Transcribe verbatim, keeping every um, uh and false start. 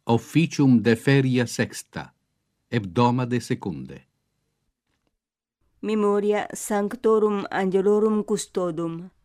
Officium de feria sexta, hebdomade secunde. Memoria Sanctorum Angelorum Custodum.